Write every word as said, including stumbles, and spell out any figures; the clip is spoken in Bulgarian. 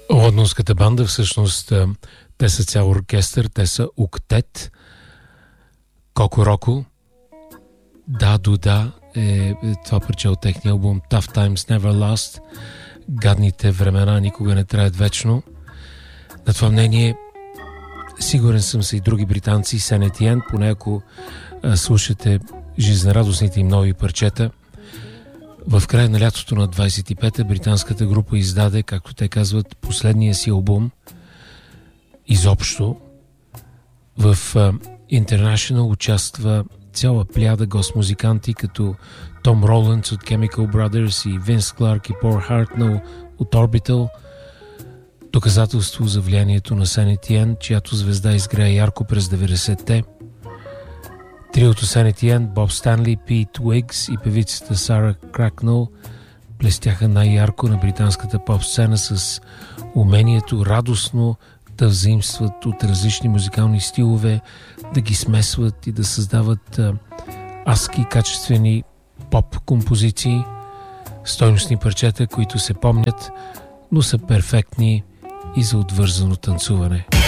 Лондонската банда, всъщност те са цял оркестър, те са октет. Коко Роко, Да Дуда е това парче от техния албум Tough Times Never Last. Гадните времена никога не траят вечно. На това мнение сигурен съм са и други британци, Сен Етиен, поне ако а, слушате жизнерадостните им нови парчета. В края на лятото на двайсет и пета британската група издаде, както те казват, последния си албум изобщо. В uh, International участва цяла пляда гост-музиканти, като Том Роландс от Chemical Brothers и Винс Кларк и Пол Хартнел от Orbital. Доказателство за влиянието на Сен Етиен, чиято звезда изгря ярко през деветдесетте. Триото Сен Етиен, Боб Станли, Пит Уигс и певицата Сара Кракнел блестяха най-ярко на британската поп-сцена с умението радостно да взаимстват от различни музикални стилове, да ги смесват и да създават а, адски качествени поп-композиции, стойностни парчета, които се помнят, но са перфектни и за отвързано танцуване.